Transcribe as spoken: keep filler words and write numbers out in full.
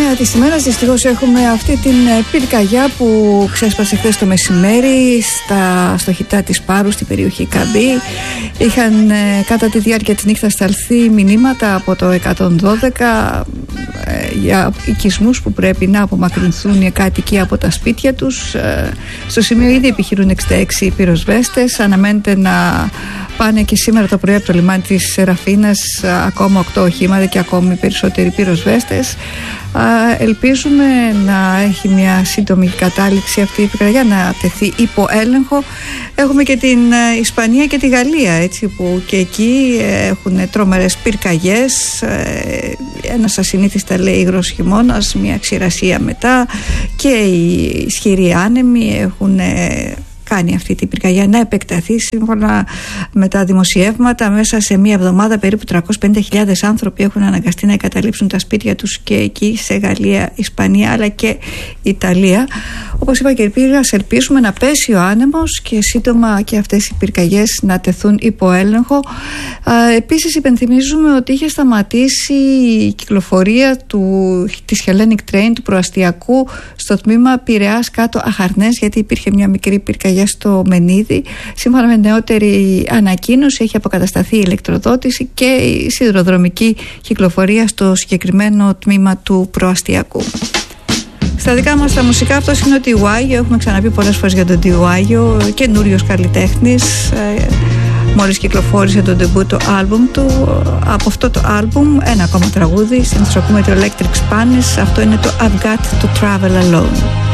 νέα της ημέρας. Δυστυχώς έχουμε αυτή την πυρκαγιά που ξέσπασε χθες το μεσημέρι στα, στο Χιτά της Πάρου, στην περιοχή Καμπή. Είχαν ε, κατά τη διάρκεια της νύχτας σταλθεί μηνύματα από το εκατόν δώδεκα ε, για οικισμούς που πρέπει να απομακρυνθούν οι κάτοικοι από τα σπίτια τους. Ε, στο σημείο ήδη επιχειρούν εξήντα έξι πυροσβέστες. Αναμένεται να πάνε και σήμερα το πρωί από το λιμάνι της Σεραφίνας ακόμα οκτώ οχήματα και ακόμη περισσότεροι πυροσβέστες. Ελπίζουμε να έχει μια σύντομη κατάληξη αυτή η πυρκαγιά, να τεθεί υπό έλεγχο. Έχουμε και την Ισπανία και τη Γαλλία, έτσι, που και εκεί έχουν τρομερές πυρκαγιές. Ένας ασυνήθιστα λέει υγρός χειμώνας, μια ξηρασία μετά, και οι ισχυροί άνεμοι έχουν κάνει αυτή την πυρκαγιά να επεκταθεί. Σύμφωνα με τα δημοσιεύματα, μέσα σε μία εβδομάδα περίπου τριακόσιες πενήντα χιλιάδες άνθρωποι έχουν αναγκαστεί να εγκαταλείψουν τα σπίτια τους και εκεί σε Γαλλία, Ισπανία αλλά και Ιταλία. Όπως είπα και πήγα, ελπίζουμε να πέσει ο άνεμος και σύντομα και αυτές οι πυρκαγιές να τεθούν υπό έλεγχο. Επίσης υπενθυμίζουμε ότι είχε σταματήσει η κυκλοφορία του, της Hellenic Train, του προαστιακού, στο τμήμα Πειραιάς κάτω Αχαρνές, γιατί υπήρχε μια μικρή πυρκαγιά στο Μενίδη. Σύμφωνα με νεότερη ανακοίνωση, έχει αποκατασταθεί η ηλεκτροδότηση και η σιδηροδρομική κυκλοφορία στο συγκεκριμένο τμήμα του προαστιακού. Στα δικά μας τα μουσικά, αυτός είναι ο Τιουάγιο. Έχουμε ξαναπεί πολλές φορές για τον Τιουάγιο, καινούριος καλλιτέχνης. Μόλις κυκλοφόρησε το ντεμπούτο άλμπουμ του. Από αυτό το άλμπουμ ένα ακόμα τραγούδι, συνθροκούμε το Electric Spanish. Αυτό είναι το I've Got to Travel Alone.